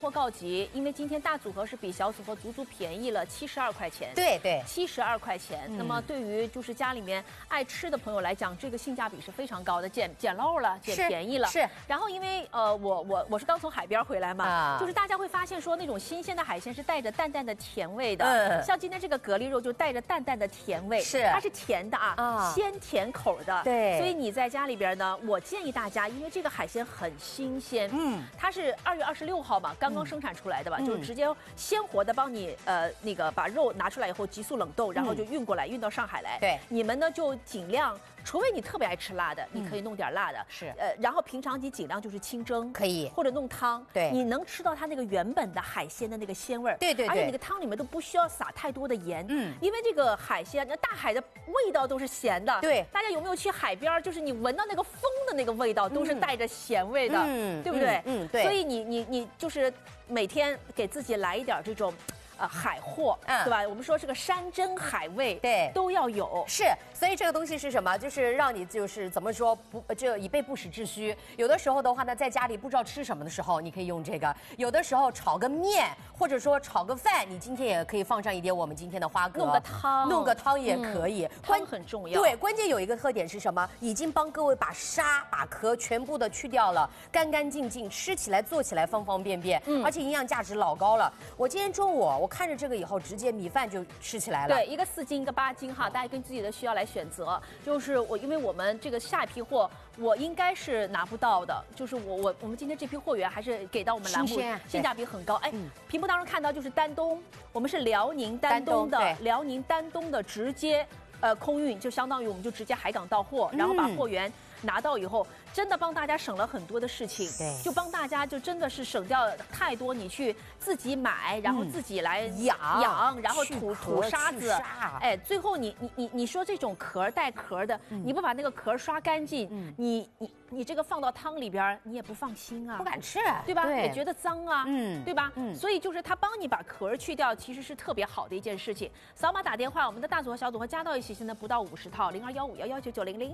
货告急，因为今天大组合是比小组合足足便宜了72块钱。 对对 ，72块钱。那么对于就是家里面爱吃的朋友来讲，这个性价比是非常高的，捡漏了，捡便宜了。 是。 然后因为我是刚从海边回来嘛，就是大家会发现说那种新鲜的海鲜是带着淡淡的甜味的。像今天这个蛤蜊肉就带着淡淡的甜味， 是它是甜的啊，鲜甜口的。 对。 所以你在家里边呢，我建议大家，因为这个海鲜很新鲜，它是2月26号嘛，刚生产出来的吧，就是直接鲜活的帮你那个把肉拿出来以后急速冷冻，然后就运过来，运到上海来。 对， 你们呢就尽量，除非你特别爱吃辣的，你可以弄点辣的。 是， 然后平常你尽量就是清蒸， 可以， 或者弄汤。 对， 你能吃到它那个原本的海鲜的那个鲜味儿。 对对对， 而且那个汤里面都不需要撒太多的盐。因为这个海鲜，那大海的味道都是咸的。 对， 大家有没有去海边？就是你闻到那个风的那个味道，都是带着咸味的，对不对？ 对。 所以你就是每天给自己来一点这种。海货，对吧？我们说这个山珍海味， 对， 都要有。 是，所以这个东西是什么？就是让你就是怎么说就以备不时之需。有的时候的话呢，在家里不知道吃什么的时候，你可以用这个；有的时候炒个面，或者说炒个饭，你今天也可以放上一点我们今天的花蛤，弄个汤也可以。 汤很重要。 对，关键有一个特点是什么？已经帮各位把沙、把壳全部的去掉了，干干净净，吃起来、做起来方方便便，而且营养价值老高了。我今天中午我看着这个以后，直接米饭就吃起来了。 对，一个4斤，一个8斤哈，大家根据自己的需要来选择。就是因为我们这个下一批货，我应该是拿不到的。就是我们今天这批货源还是给到我们栏目，性价比很高。哎，屏幕当中看到就是丹东，我们是辽宁丹东的直接空运，就相当于我们就直接海港到货，然后把货源拿到以后，真的帮大家省了很多的事情。 对， 就帮大家就真的是省掉太多你去自己买，然后自己来养，然后吐沙子。哎，最后你说这种壳带壳的，你不把那个壳刷干净，你这个放到汤里边，你也不放心啊， 不敢吃， 对吧？也觉得脏啊，对吧？所以就是他帮你把壳去掉，其实是特别好的一件事情。扫码打电话，我们的大组合、小组合加到一起，现在不到50套，0215119900。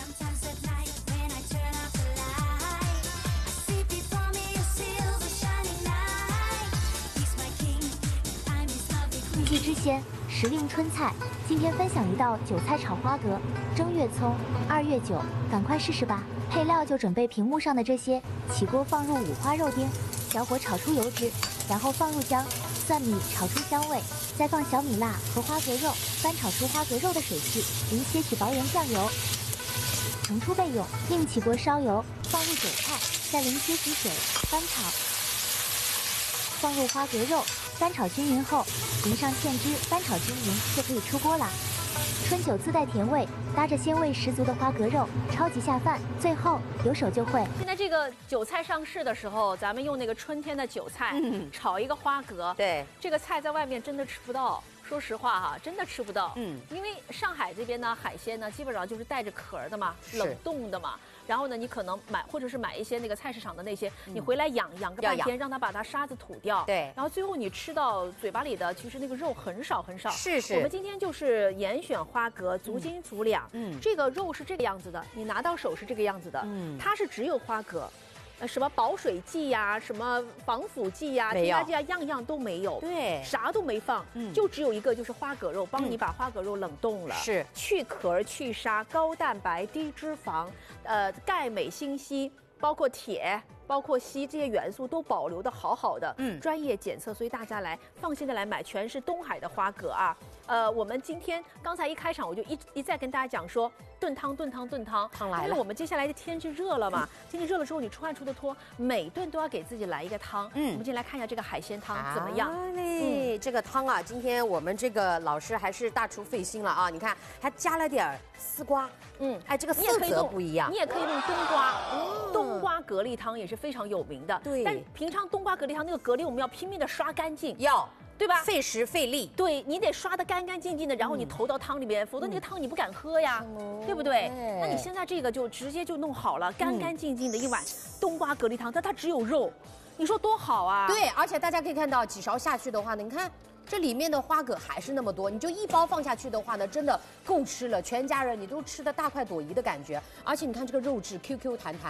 季季之鲜，时令春菜。今天分享一道韭菜炒花蛤，正月葱，2月9，赶快试试吧！配料就准备屏幕上的这些。起锅放入五花肉丁，小火炒出油脂，然后放入姜、蒜米炒出香味，再放小米辣和花蛤肉，翻炒出花蛤肉的水汽，淋些许薄盐酱油，盛出备用。另起锅烧油，放入韭菜，再淋些许水，翻炒。放入花蛤肉，翻炒均匀后，淋上芡汁，翻炒均匀就可以出锅啦。春酒自带甜味，搭着鲜味十足的花蛤肉，超级下饭。最后有手就会。 现在这个韭菜上市的时候，咱们用那个春天的韭菜炒一个花蛤， 对， 这个菜在外面真的吃不到。说实话哈，真的吃不到。因为上海这边呢，海鲜呢基本上就是带着壳的嘛，冷冻的嘛。然后呢，你可能买或者是买一些那个菜市场的那些，你回来养个半天，让它把它沙子吐掉。 对。 然后最后你吃到嘴巴里的，其实那个肉很少很少。 是。 我们今天就是严选花蛤，足斤足两。这个肉是这个样子的，你拿到手是这个样子的。它是只有花蛤。什么保水剂呀，什么防腐剂呀，添加剂啊，样样都没有， 对， 啥都没放，就只有一个就是花蛤肉，帮你把花蛤肉冷冻了， 是去壳去沙，高蛋白低脂肪，钙镁锌硒，包括铁。包括硒这些元素都保留的好好的，专业检测，所以大家来放心的来买，全是东海的花蛤啊。我们今天刚才一开场我就一再跟大家讲说，炖汤来了，因为我们接下来的天气热了嘛，天气热了之后你出汗出的脱，每顿都要给自己来一个汤。我们今天来看一下这个海鲜汤怎么样？ 这个汤啊，今天我们这个老师还是大厨费心了啊，你看还加了点丝瓜，哎，这个色泽不一样， 你也可以弄冬瓜，冬瓜蛤蜊汤也是非常有名的。 对， 但平常冬瓜蛤蜊汤那个蛤蜊我们要拼命的刷干净，对吧？ 费时费力， 对你得刷得干干净净的，然后你投到汤里面，否则那个汤你不敢喝呀，对不对？那你现在这个就直接就弄好了，干干净净的一碗冬瓜蛤蜊汤，但它只有肉，你说多好啊！ 对，而且大家可以看到几勺下去的话呢，你看这里面的花蛤还是那么多，你就一包放下去的话呢，真的够吃了，全家人你都吃的大快朵颐的感觉。而且你看这个肉质 Q Q 弹弹。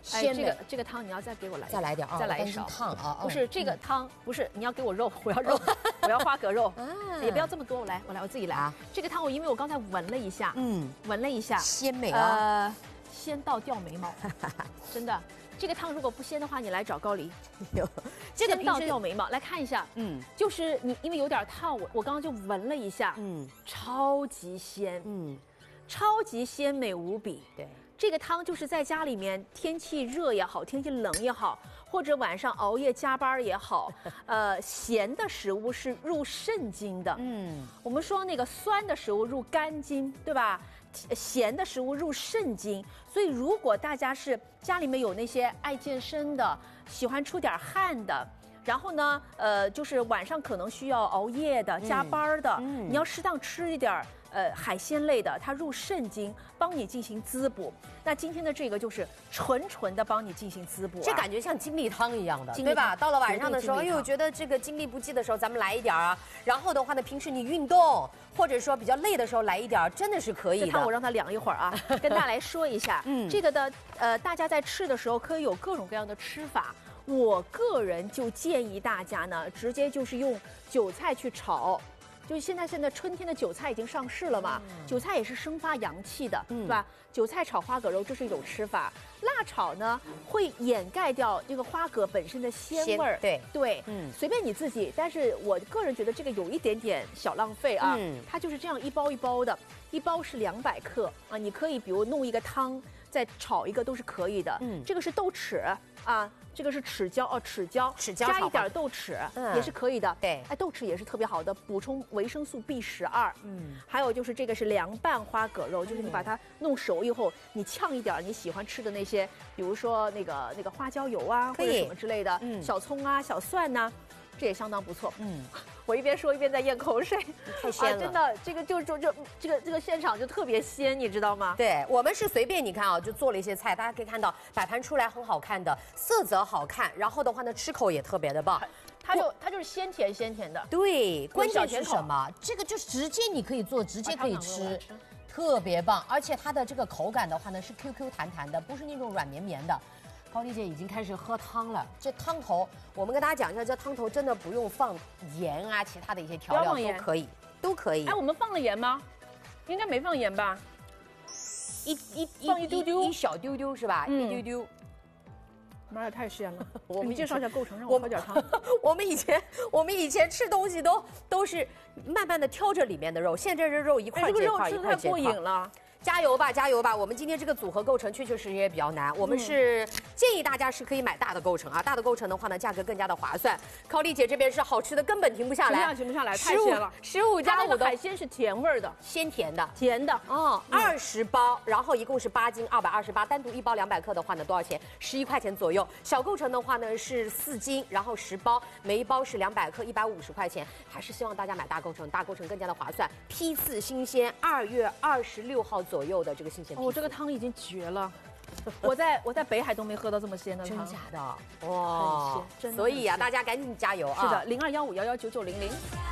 鲜美。 这个汤你要再给我来， 再来点啊， 再来一勺烫啊。 不是这个汤，不是你要给我肉，我要肉，我要花蛤肉，也不要这么多，我自己来。这个汤因为我刚才闻了一下，闻了一下， 鲜美啊， 鲜到掉眉毛，真的。这个汤如果不鲜的话，你来找高丽。 这个鲜到掉眉毛，来看一下，就是你因为有点烫，我刚刚就闻了一下，超级鲜，超级鲜美无比。 对， 这个汤就是在家里面，天气热也好，天气冷也好，或者晚上熬夜加班也好，咸的食物是入肾经的。我们说那个酸的食物入肝经，对吧？咸的食物入肾经，所以如果大家是家里面有那些爱健身的，喜欢出点汗的，然后呢，就是晚上可能需要熬夜的、加班的，你要适当吃一点海鲜类的，它入肾经，帮你进行滋补。那今天的这个就是纯的帮你进行滋补， 这感觉像精力汤一样的，对吧？到了晚上的时候，哎呦，觉得这个精力不济的时候，咱们来一点啊。然后的话呢，平时你运动或者说比较累的时候来一点，真的是可以的。 这汤我让它凉一会儿啊，跟大家来说一下，这个的大家在吃的时候可以有各种各样的吃法。我个人就建议大家呢，直接就是用韭菜去炒。就是现在春天的韭菜已经上市了嘛，韭菜也是生发阳气的，对吧？韭菜炒花蛤肉这是一种吃法，辣炒呢会掩盖掉这个花蛤本身的鲜味儿，对，随便你自己。但是我个人觉得这个有一点点小浪费啊，它就是这样一包一包的，一包是200克啊，你可以比如弄一个汤，再炒一个都是可以的。这个是豆豉啊。这个是豉椒哦，豉椒加一点豆豉也是可以的。 对， 哎，豆豉也是特别好的，补充维生素 B12。还有就是这个是凉拌花蛤肉，就是你把它弄熟以后，你呛一点你喜欢吃的那些，比如说那个花椒油啊，或者什么之类的，小葱啊、小蒜呐，这也相当不错。我一边说一边在咽口水， 太鲜了， 真的，这个这个现场就特别鲜，你知道吗？ 对，我们是随便你看啊，就做了一些菜，大家可以看到摆盘出来很好看的，色泽好看，然后的话呢，吃口也特别的棒。 它就是鲜甜的。 对，关键是什么？这个就是直接你可以做，直接可以吃，特别棒。而且它的这个口感的话呢，是 QQ 弹弹的，不是那种软绵绵的。高丽姐已经开始喝汤了，这汤头我们跟大家讲一下，这汤头真的不用放盐啊，其他的一些调料都可以。 哎，我们放了盐吗？应该没放盐吧？放一丢丢， 一小丢丢是吧？一丢丢。 妈呀，太鲜了！我们介绍一下构成，让我喝点汤。 我们以前吃东西都是慢慢的挑着里面的肉，现在这肉一块接块，一块接块。 过瘾了。 加油吧，加油吧！我们今天这个组合构成确实也比较难，我们是建议大家是可以买大的构成啊，大的构成的话呢，价格更加的划算。高丽姐这边是好吃的根本停不下来， 停不下来，太鲜了。 15+5的海鲜是甜味的， 鲜甜的哦 ，20包，然后一共是8斤，228，单独一包200克的话呢，多少钱？11块钱左右。小构成的话呢是4斤，然后10包，每一包是200克，150块钱。还是希望大家买大构成，大构成更加的划算。批次新鲜，2月26号左右的这个新鲜。 这个汤已经绝了。我在北海都没喝到这么鲜的汤， 真假的？哇， 很鲜， 所以啊，大家赶紧加油啊！ 是的，0215119900。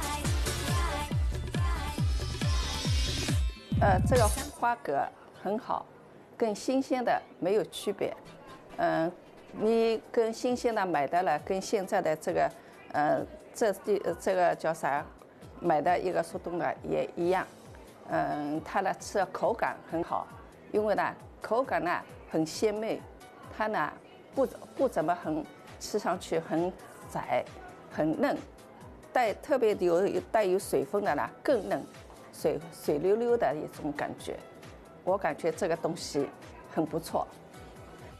这个花蛤很好，跟新鲜的没有区别。你跟新鲜的买的了，跟现在的这个，这个叫啥，买的一个速冻的也一样。它呢吃的口感很好，因为呢口感呢很鲜美，它呢不怎么吃上去很窄，很嫩，特别带有水分的呢更嫩，水溜溜的一种感觉。我感觉这个东西很不错。